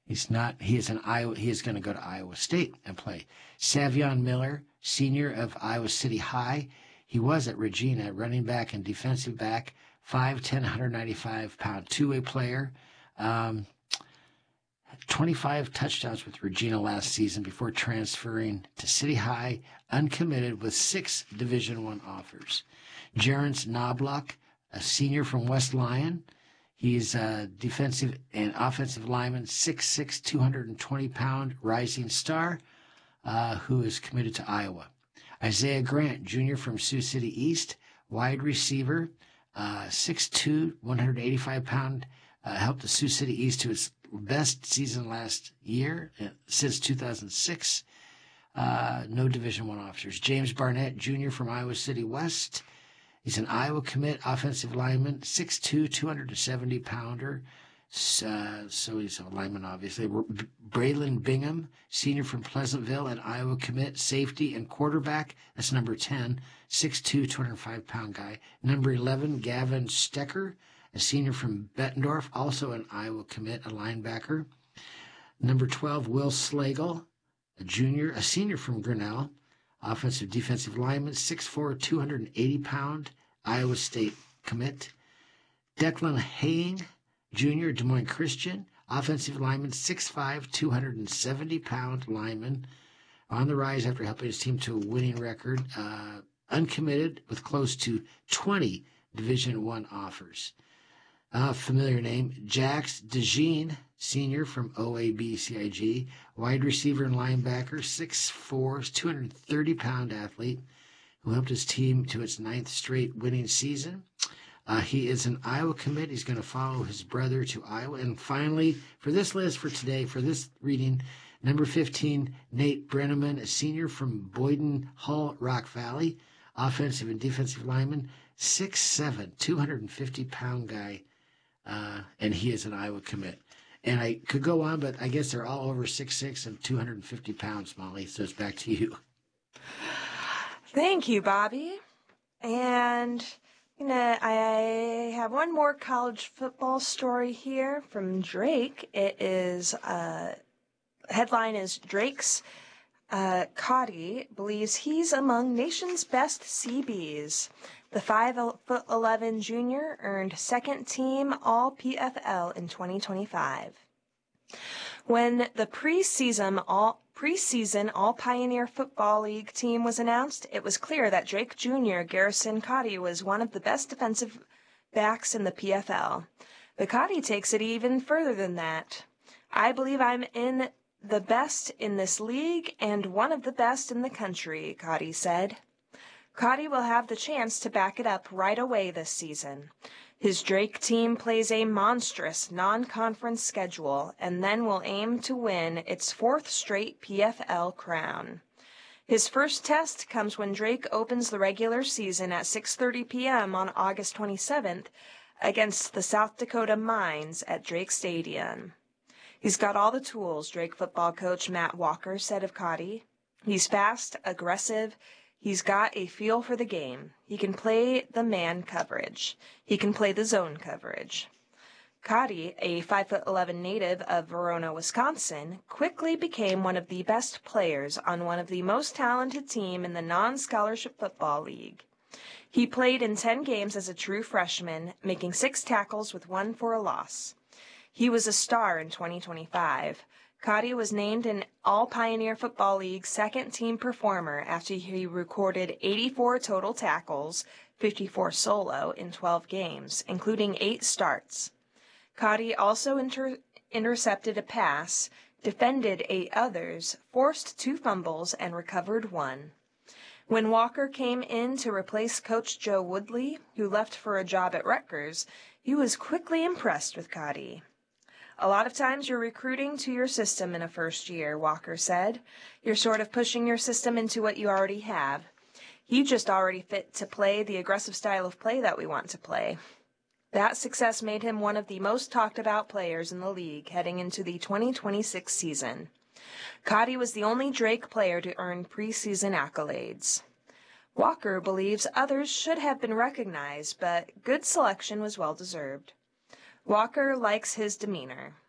He's not. He is an Iowa. He is going to go to Iowa State and play. Savion Miller, senior of Iowa City High. He was at Regina, running back and defensive back, 5'10", 195-pound two-way player. 25 touchdowns with Regina last season before transferring to City High, uncommitted with 6 Division I offers. Jerence Knobloch, a senior from West Lyon. He's a defensive and offensive lineman, 6'6", 220-pound rising star who is committed to Iowa. Isaiah Grant, junior from Sioux City East, wide receiver, 6'2", 185-pound, helped the Sioux City East to its best season last year since 2006. No Division I officers. James Barnett, junior from Iowa City West. He's an Iowa commit offensive lineman, 6'2", 270-pounder. So he's a lineman, obviously. Braylon Bingham, senior from Pleasantville, an Iowa commit, safety and quarterback. That's number 10, 6'2", 205-pound guy. Number 11, Gavin Stecker, a senior from Bettendorf, also an Iowa commit, a linebacker. Number 12, Will Slagle, a senior from Grinnell, offensive defensive lineman, 6'4", 280-pound, Iowa State commit. Declan Haying, junior, Des Moines Christian, offensive lineman, 6'5", 270-pound lineman, on the rise after helping his team to a winning record, uncommitted with close to 20 Division I offers. Familiar name, Jax DeJean, senior from OAB-CIG, wide receiver and linebacker, 6'4", 230-pound athlete who helped his team to its 9th straight winning season. He is an Iowa commit. He's going to follow his brother to Iowa. And finally, for this list for today, for this reading, number 15, Nate Brenneman, a senior from Boyden Hull, Rock Valley, offensive and defensive lineman, 6'7", 250-pound guy. And he is an Iowa commit. And I could go on, but I guess they're all over 6'6" and 250 pounds, Molly. So it's back to you. Thank you, Bobby. And I have one more college football story here from Drake. It is headline is Drake's Cotty believes he's among nation's best CBs. The 5'11" junior earned second-team All-PFL in 2025. When the preseason All-Pioneer Football League team was announced, it was clear that Drake Jr. Garrison Cotty was one of the best defensive backs in the PFL. But Cotty takes it even further than that. I believe I'm in the best in this league and one of the best in the country, Cotty said. Cotty will have the chance to back it up right away this season. His Drake team plays a monstrous non-conference schedule and then will aim to win its 4th straight PFL crown. His first test comes when Drake opens the regular season at 6:30 p.m. on August 27th against the South Dakota Mines at Drake Stadium. He's got all the tools, Drake football coach Matt Walker said of Cotty. He's fast, aggressive. He's got a feel for the game. He can play the man coverage. He can play the zone coverage. Cotty, a 5'11" native of Verona, Wisconsin, quickly became one of the best players on one of the most talented team in the non-scholarship football league. He played in 10 games as a true freshman, making 6 tackles with 1 for a loss. He was a star in 2025. Cotty was named an All-Pioneer Football League second-team performer after he recorded 84 total tackles, 54 solo, in 12 games, including 8 starts. Cotty also intercepted a pass, defended 8 others, forced 2 fumbles, and recovered 1. When Walker came in to replace Coach Joe Woodley, who left for a job at Rutgers, he was quickly impressed with Cotty. A lot of times you're recruiting to your system in a first year, Walker said. You're sort of pushing your system into what you already have. He just already fit to play the aggressive style of play that we want to play. That success made him one of the most talked about players in the league heading into the 2026 season. Cotty was the only Drake player to earn preseason accolades. Walker believes others should have been recognized, but good selection was well deserved. Walker likes his demeanor.